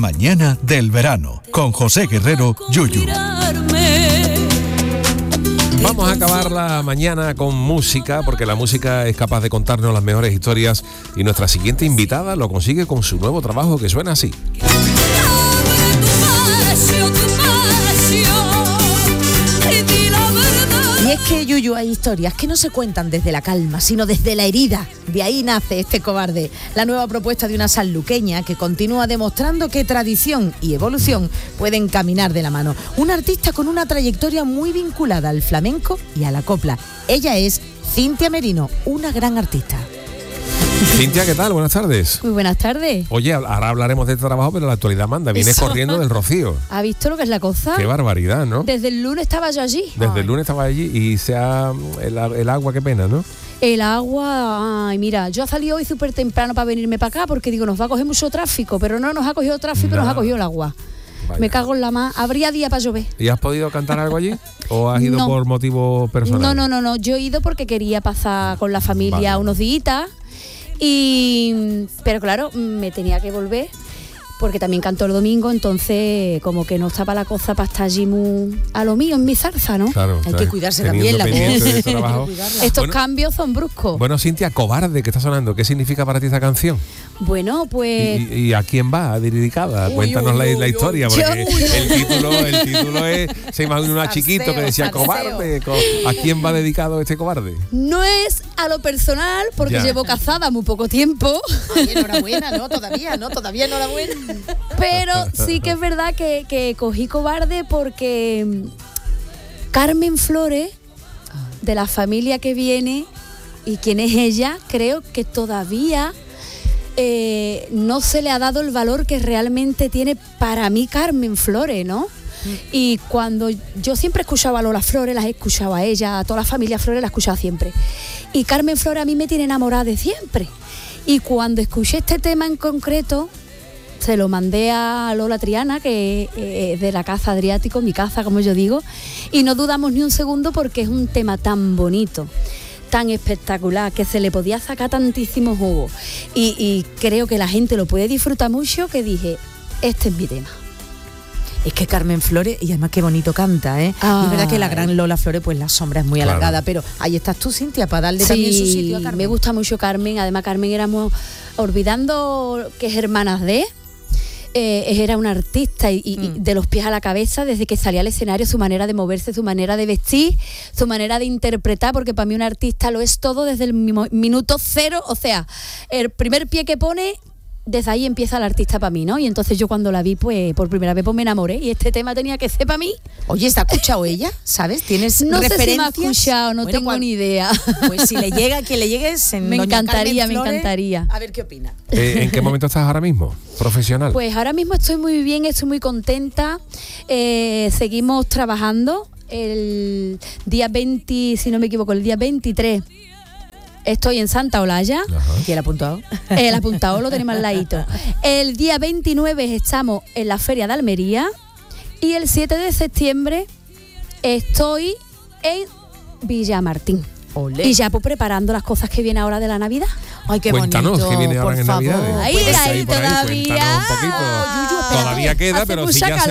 Mañana del verano, con José Guerrero, Yuyu. Vamos a acabar la mañana con música, porque la música es capaz de contarnos las mejores historias y nuestra siguiente invitada lo consigue con su nuevo trabajo que suena así. Y es que, Yuyu, hay historias que no se cuentan desde la calma, sino desde la herida. De ahí nace Este cobarde, la nueva propuesta de una sanluqueña que continúa demostrando que tradición y evolución pueden caminar de la mano. Una artista con una trayectoria muy vinculada al flamenco y a la copla. Ella es Cintia Merino, una gran artista. Cintia, ¿qué tal? Buenas tardes. Muy buenas tardes. Oye, ahora hablaremos de este trabajo, pero la actualidad manda. Vienes corriendo del Rocío. ¿Ha visto lo que es la cosa? Qué barbaridad, ¿no? Desde el lunes estaba yo allí. Desde el lunes estaba allí y el agua, qué pena, ¿no? El agua, ay, mira, yo salí hoy súper temprano para venirme para acá porque digo, nos va a coger mucho tráfico, pero no nos ha cogido tráfico, nos ha cogido el agua. Vaya. Me cago en la más. Habría día para llover. ¿Y has podido cantar algo allí? ¿O has ido por motivos personales? No. Yo he ido porque quería pasar con la familia unos días. Pero claro, me tenía que volver porque también canto el domingo, entonces como que no estaba la cosa para estar allí muy a lo mío, en mi salsa, ¿no? Claro, hay que cuidarse también la voz. Estos cambios son bruscos. Bueno, Cintia, Cobarde, que está sonando, ¿qué significa para ti esta canción? Bueno, pues... ¿Y a quién va dedicada? Cuéntanos la historia, porque el título es... Se imagina una chiquito que decía Cobarde. ¿A quién va dedicado este Cobarde? No es a lo personal, porque llevo casada muy poco tiempo. Ay, enhorabuena, todavía enhorabuena. Pero sí que es verdad que cogí Cobarde porque Carmen Flores, de la familia que viene y quién es ella, creo que todavía no se le ha dado el valor que realmente tiene para mí Carmen Flores, ¿no? Y cuando yo siempre escuchaba a Lola Flores, las escuchaba a ella, a toda la familia Flores la escuchaba siempre. Y Carmen Flores a mí me tiene enamorada de siempre. Y cuando escuché este tema en concreto, se lo mandé a Lola Triana, que es de la Casa Adriático, mi casa, como yo digo, y no dudamos ni un segundo porque es un tema tan bonito, tan espectacular, que se le podía sacar tantísimo jugo. Y creo que la gente lo puede disfrutar mucho, que dije, este es mi tema. Es que Carmen Flores, y además qué bonito canta, ¿eh? Y es verdad que la gran Lola Flores, pues la sombra es muy alargada, pero ahí estás tú, Cintia, para darle también su sitio a Carmen. Me gusta mucho Carmen, además Carmen éramos, olvidando que es hermanas de... era una artista y de los pies a la cabeza desde que salía al escenario, su manera de moverse, su manera de vestir, su manera de interpretar, porque para mí un artista lo es todo desde el minuto cero, o sea, el primer pie que pone, desde ahí empieza el artista para mí, ¿no? Y entonces yo cuando la vi, pues por primera vez, pues me enamoré y este tema tenía que ser para mí. Oye, ¿está escuchado ella? ¿Sabes? ¿Tienes no referencias? Sé si me ha escuchado, no tengo ni idea. Pues si le llega, quien le llegue, me encantaría. A ver qué opina. ¿En qué momento estás ahora mismo, profesional? Pues ahora mismo estoy muy bien, estoy muy contenta. Seguimos trabajando. El día 20, si no me equivoco, el día 23 estoy en Santa Olalla. ¿Y el apuntado? El apuntado lo tenemos al ladito. El día 29 estamos en la Feria de Almería y el 7 de septiembre estoy en Villamartín. Olé. Y ya pues preparando las cosas que vienen ahora de la Navidad. Ay, qué Cuéntanos, bonito, ¿qué viene ahora en Navidad? Ahí todavía. Cuéntanos un poquito. Todavía queda, pero si ya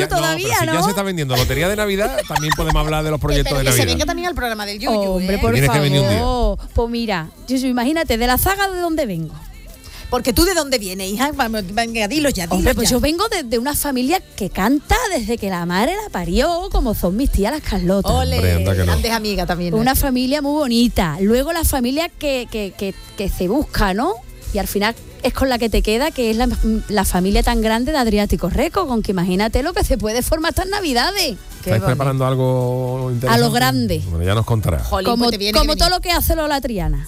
se está vendiendo lotería de Navidad, también podemos hablar de los proyectos de Navidad. Que se venga también al programa del Yuyu. Hombre, por Tienes favor. que venir un día. Pues mira, Yuyu, imagínate, de la saga de dónde vengo. Porque tú de dónde vienes, hija, venga, dilo ya. Hombre, pues yo vengo de una familia que canta desde que la madre la parió, como son mis tías las Carlotas. Ole, grandes amigas también. Una familia muy bonita. Luego la familia que se busca, ¿no? Y al final es con la que te queda, que es la familia tan grande de Adriático Reco, con que imagínate lo que se puede formar estas Navidades. ¿Estáis preparando algo interesante? A lo grande. Bueno, ya nos contarás. Como todo lo que hace Lola Triana.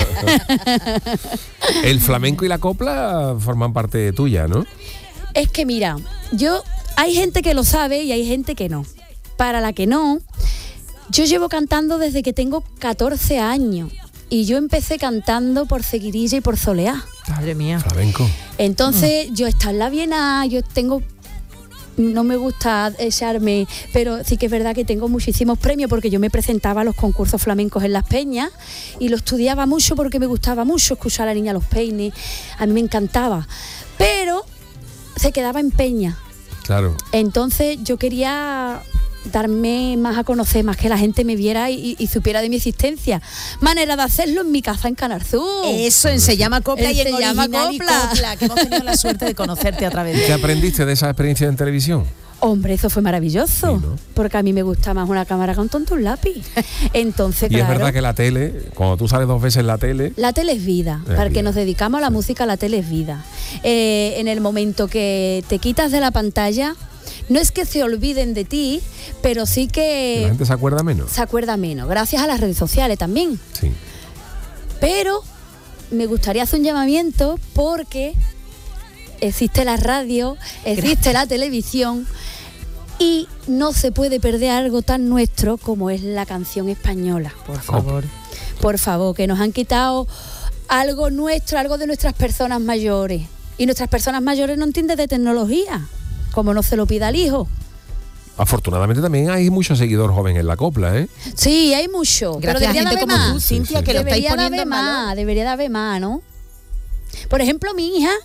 El flamenco y la copla forman parte tuya, ¿no? Es que mira, hay gente que lo sabe y hay gente que no. Para la que no, yo llevo cantando desde que tengo 14 años. Y yo empecé cantando por Seguirilla y por Soleá. Madre mía. Flamenco. Entonces, yo he estado en la Viena, no me gusta echarme, pero sí que es verdad que tengo muchísimos premios porque yo me presentaba a los concursos flamencos en Las Peñas y lo estudiaba mucho porque me gustaba mucho escuchar a la niña Los Peines, a mí me encantaba. Pero se quedaba en Peña. Claro. Entonces yo quería darme más a conocer, más que la gente me viera y supiera de mi existencia. Manera de hacerlo en mi casa en Canarzú. Eso, en Se llama Copla y en Se llama Original y Copla, que hemos tenido la suerte de conocerte a través de... ¿Qué aprendiste de esa experiencia en televisión? Hombre, eso fue maravilloso, Sí, ¿no? porque a mí me gusta más una cámara con tonto un lápiz. Entonces, Y claro, es verdad que la tele, cuando tú sales 2 veces en la tele, la tele es vida. Es Para el que vida. nos dedicamos a la música, la tele es vida. En el momento que te quitas de la pantalla, no es que se olviden de ti, pero sí que la que gente se acuerda menos. se acuerda menos, gracias a las redes sociales también. Sí. Pero me gustaría hacer un llamamiento porque existe la radio, existe la televisión y no se puede perder algo tan nuestro como es la canción española. Por favor. Por favor, que nos han quitado algo nuestro, algo de nuestras personas mayores. Y nuestras personas mayores no entienden de tecnología, como no se lo pida al hijo. Afortunadamente también hay muchos seguidores jóvenes en la copla, ¿eh? Sí, hay mucho, pero Gracias a debería de gente haber como más. tú, Cintia, Sí, sí. que lo estáis Debería de poniendo haber en valor. más, debería de haber más, ¿no? Por ejemplo, mi hija,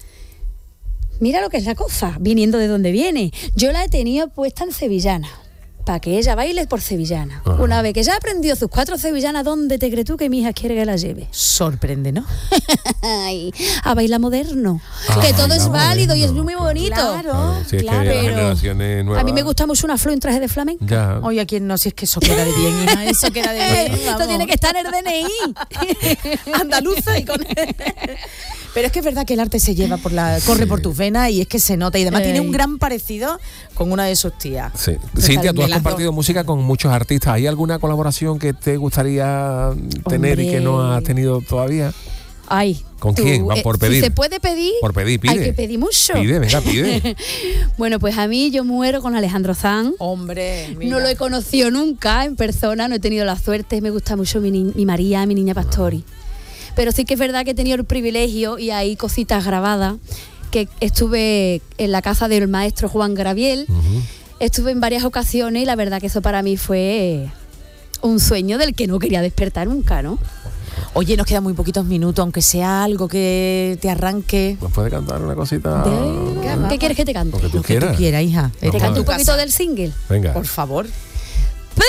mira lo que es la cosa, viniendo de donde viene. Yo la he tenido puesta en sevillana, para que ella baile por sevillana. Ajá. Una vez que ya aprendió sus 4 sevillanas, ¿dónde te crees tú que mi hija quiere que la lleve? Sorprende, ¿no? Ay, a bailar moderno. Ah, que todo es bailar válido y es moderno, muy bonito. Claro. Si es claro. que las Pero generaciones nuevas... A mí me gusta mucho una flor en traje de flamenco. Ya. Oye, ¿a quién no? Si es que eso queda de bien, hija, eso queda de bien. Esto vamos. tiene que estar en el DNI. Andaluza y con... Pero es que es verdad que el arte se lleva corre por tus venas y es que se nota y además tiene un gran parecido con una de sus tías. Sí. Cintia, tú has De las compartido música con muchos artistas. ¿Hay alguna colaboración que te gustaría tener y que no has tenido todavía? Ay, ¿Con quién? Va por pedir. Si se puede pedir, Por pedir, pide. hay que pedir mucho. Pide, venga, pide. Bueno, pues a mí yo muero con Alejandro Sanz. Hombre, mira. No lo he conocido nunca en persona, no he tenido la suerte. Me gusta mucho mi María, mi niña Pastori. Pero sí que es verdad que he tenido el privilegio y hay cositas grabadas, que estuve en la casa del maestro Juan Graviel, estuve en varias ocasiones y la verdad que eso para mí fue un sueño del que no quería despertar nunca, ¿no? Oye, nos quedan muy poquitos minutos, aunque sea algo que te arranque. ¿Nos puede cantar una cosita? ¿Qué quieres que te cante? Lo que tú Lo que tú quieras. quieras, hija. Vamos ¿Te a canto ver. un poquito del single? Venga. Por favor.